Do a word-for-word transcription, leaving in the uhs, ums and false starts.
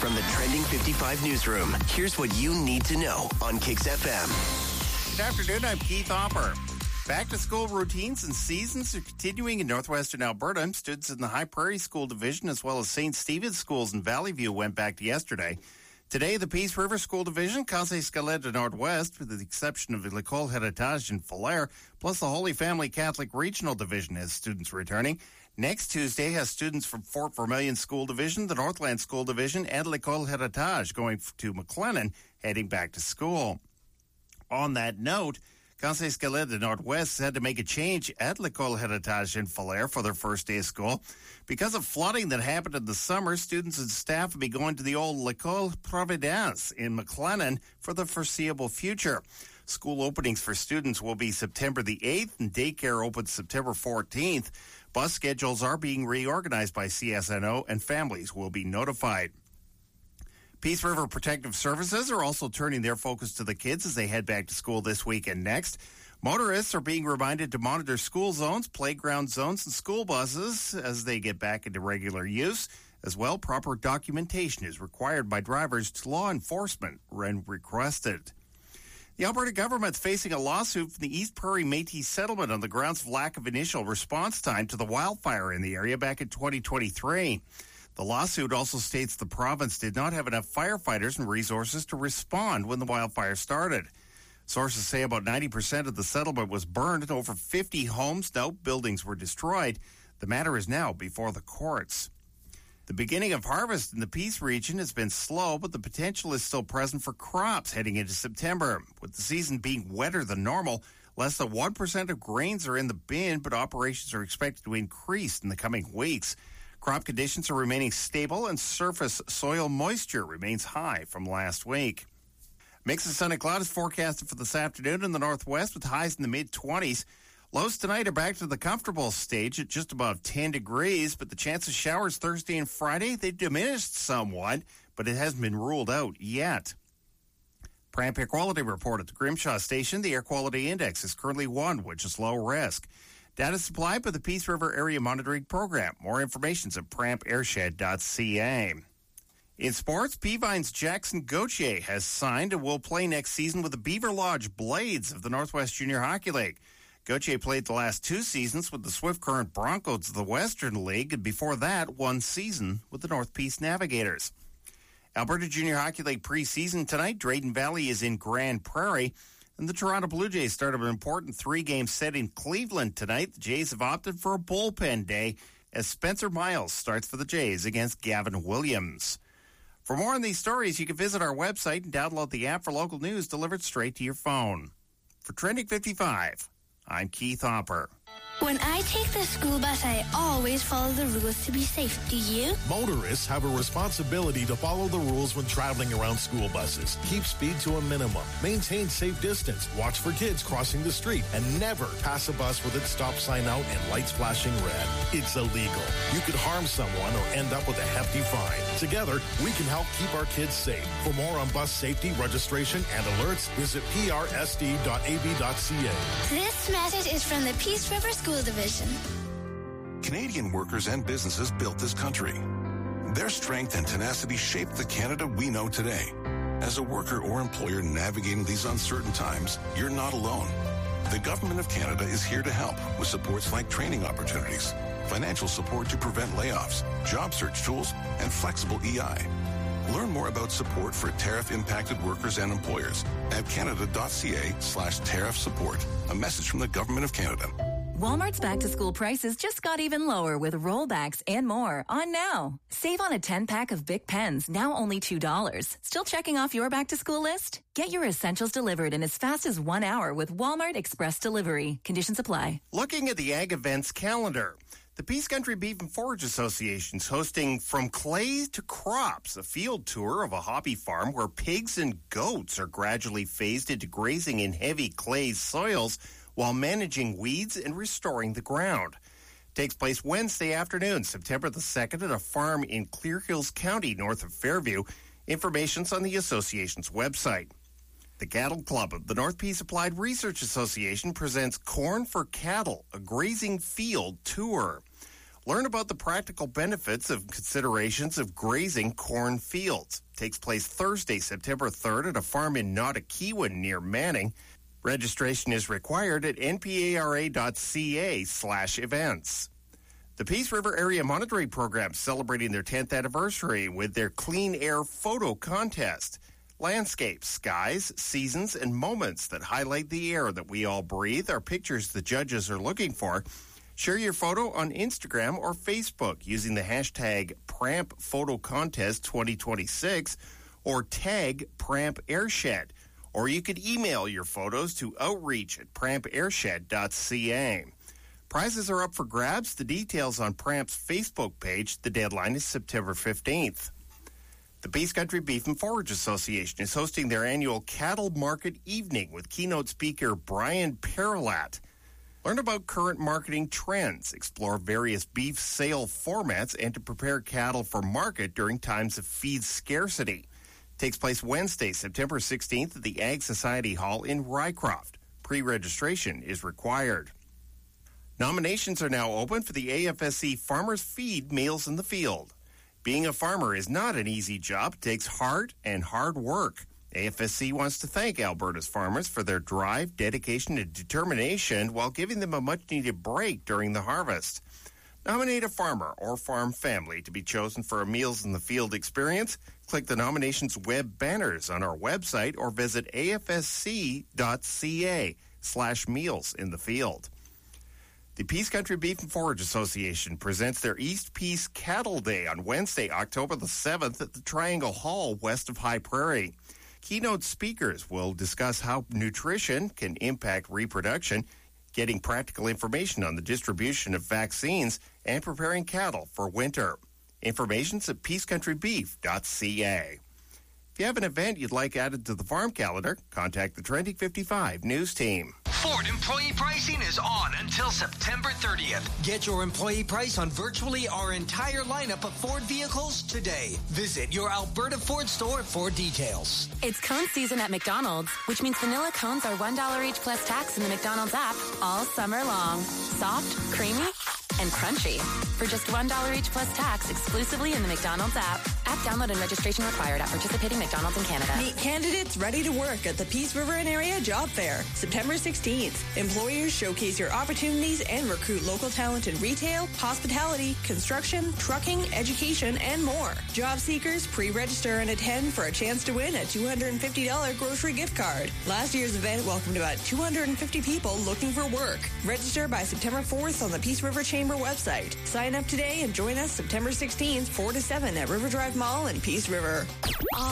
From the Trending fifty-five newsroom, here's what you need to know on Kicks F M. Good afternoon, I'm Keith Hopper. Back-to-school routines and seasons are continuing in northwestern Alberta. Students in the High Prairie School Division as well as Saint Stephen's Schools in Valley View went back yesterday. Today, the Peace River School Division, Conseil-Scalette Northwest, with the exception of L'École Héritage in Falher, plus the Holy Family Catholic Regional Division has students returning. Next Tuesday has students from Fort Vermilion School Division, the Northland School Division, and L'École Héritage going to McLennan, heading back to school. On that note, Conseil-Scalette Northwest had to make a change at L'École Héritage in Falher for their first day of school. Because of flooding that happened in the summer, students and staff will be going to the old L'École Providence in McLennan for the foreseeable future. School openings for students will be September the eighth, and daycare opens September fourteenth. Bus schedules are being reorganized by C S N O, and families will be notified. Peace River Protective Services are also turning their focus to the kids as they head back to school this week and next. Motorists are being reminded to monitor school zones, playground zones, and school buses as they get back into regular use. As well, proper documentation is required by drivers to law enforcement when requested. The Alberta government's facing a lawsuit from the East Prairie Métis settlement on the grounds of lack of initial response time to the wildfire in the area back in twenty twenty-three. The lawsuit also states the province did not have enough firefighters and resources to respond when the wildfire started. Sources say about ninety percent of the settlement was burned and over fifty homes and outbuildings were destroyed. The matter is now before the courts. The beginning of harvest in the Peace region has been slow, but the potential is still present for crops heading into September. With the season being wetter than normal, less than one percent of grains are in the bin, but operations are expected to increase in the coming weeks. Crop conditions are remaining stable and surface soil moisture remains high from last week. Mix of sun and cloud is forecasted for this afternoon in the northwest with highs in the mid-twenties. Lows tonight are back to the comfortable stage at just above ten degrees, but the chance of showers Thursday and Friday, they've diminished somewhat, but it hasn't been ruled out yet. Pramp Air Quality Report at the Grimshaw Station. The air quality index is currently one, which is low risk. Data supplied by the Peace River Area Monitoring Program. More information is at pramp airshed dot c a. In sports, Peavine's Jackson Gauthier has signed and will play next season with the Beaver Lodge Blades of the Northwest Junior Hockey League. Gauthier played the last two seasons with the Swift Current Broncos of the Western League, and before that, one season with the North Peace Navigators. Alberta Junior Hockey League preseason tonight. Drayton Valley is in Grand Prairie. And the Toronto Blue Jays start an important three-game set in Cleveland tonight. The Jays have opted for a bullpen day as Spencer Miles starts for the Jays against Gavin Williams. For more on these stories, you can visit our website and download the app for local news delivered straight to your phone. For Trending fifty-five, I'm Keith Hopper. When I take the school bus, I always follow the rules to be safe. Do you? Motorists have a responsibility to follow the rules when traveling around school buses. Keep speed to a minimum. Maintain safe distance. Watch for kids crossing the street. And never pass a bus with its stop sign out and lights flashing red. It's illegal. You could harm someone or end up with a hefty fine. Together, we can help keep our kids safe. For more on bus safety, registration, and alerts, visit p r s d dot a b dot c a. This message is from the Peace River School Division. Canadian workers and businesses built this country. Their strength and tenacity shaped the Canada we know today. As a worker or employer navigating these uncertain times, you're not alone. The Government of Canada is here to help with supports like training opportunities, financial support to prevent layoffs, job search tools, and flexible E I. Learn more about support for tariff-impacted workers and employers at canada.ca slash tariff support. A message from the Government of Canada. Walmart's back-to-school prices just got even lower with rollbacks and more on now. Save on a ten-pack of Bic pens, now only two dollars. Still checking off your back-to-school list? Get your essentials delivered in as fast as one hour with Walmart Express Delivery. Conditions apply. Looking at the Ag Events calendar, the Peace Country Beef and Forage Association is hosting From Clay to Crops, a field tour of a hobby farm where pigs and goats are gradually phased into grazing in heavy clay soils while managing weeds and restoring the ground. It takes place Wednesday afternoon, September the second, at a farm in Clear Hills County, north of Fairview. Information's on the association's website. The Cattle Club of the North Peace Applied Research Association presents Corn for Cattle, a grazing field tour. Learn about the practical benefits of considerations of grazing corn fields. Takes place Thursday, September third at a farm in Nottakeewan near Manning. Registration is required at npara.ca slash events. The Peace River Area Monitoring Program celebrating their tenth anniversary with their Clean Air Photo Contest. Landscapes, skies, seasons, and moments that highlight the air that we all breathe are pictures the judges are looking for. Share your photo on Instagram or Facebook using the hashtag Pramp Photo Contest twenty twenty-six or tag Pramp Airshed. Or you could email your photos to outreach at pramp airshed dot c a. Prizes are up for grabs. The details on Pramp's Facebook page. The deadline is September fifteenth. The Peace Country Beef and Forage Association is hosting their annual Cattle Market Evening with keynote speaker Brian Perilat. Learn about current marketing trends, explore various beef sale formats, and to prepare cattle for market during times of feed scarcity. Takes place Wednesday, September sixteenth at the Ag Society Hall in Rycroft. Pre-registration is required. Nominations are now open for the A F S C Farmers Feed Meals in the Field. Being a farmer is not an easy job. It takes heart and hard work. A F S C wants to thank Alberta's farmers for their drive, dedication, and determination while giving them a much-needed break during the harvest. Nominate a farmer or farm family to be chosen for a Meals in the Field experience. Click the nominations web banners on our website or visit afsc.ca slash meals in the field. The Peace Country Beef and Forage Association presents their East Peace Cattle Day on Wednesday, October the seventh at the Triangle Hall west of High Prairie. Keynote speakers will discuss how nutrition can impact reproduction, getting practical information on the distribution of vaccines, and preparing cattle for winter. Information's at peace country beef dot c a. If you have an event you'd like added to the farm calendar, contact the Trending fifty-five news team. Ford employee pricing is on until September thirtieth. Get your employee price on virtually our entire lineup of Ford vehicles today. Visit your Alberta Ford store for details. It's cone season at McDonald's, which means vanilla cones are one dollar each plus tax in the McDonald's app all summer long. Soft, creamy, and crunchy. For just one dollar each plus tax exclusively in the McDonald's app. App download and registration required at participating McDonald's in Canada. Meet candidates ready to work at the Peace River and Area Job Fair, September sixteenth. Employers showcase your opportunities and recruit local talent in retail, hospitality, construction, trucking, education, and more. Job seekers pre-register and attend for a chance to win a two hundred fifty dollars grocery gift card. Last year's event welcomed about two hundred fifty people looking for work. Register by September fourth on the Peace River Chamber website. Sign up today and join us September sixteenth, four to seven at River Drive Mall in Peace River.